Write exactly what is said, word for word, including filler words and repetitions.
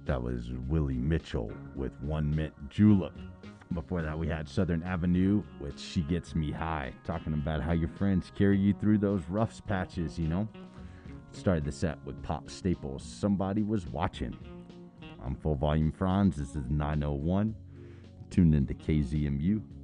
That was Willie Mitchell with One Mint Julep. Before that, we had Southern Avenue with She Gets Me High, talking about how your friends carry you through those rough patches, you know? Started the set with Pop Staples, Somebody Was Watching. I'm Full Volume Franz. This is nine oh one. Tuned into K Z M U.